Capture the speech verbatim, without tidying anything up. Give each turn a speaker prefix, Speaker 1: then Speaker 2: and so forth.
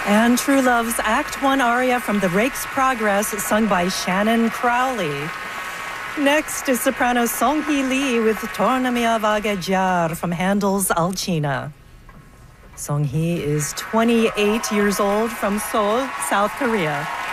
Speaker 1: And True Love's Act One aria from The Rake's Progress, sung by Shannon Crowley. Next is soprano Song-hee Lee with Tornami Avagejar from Handel's Alcina. Song-hee is twenty-eight years old from Seoul, South Korea.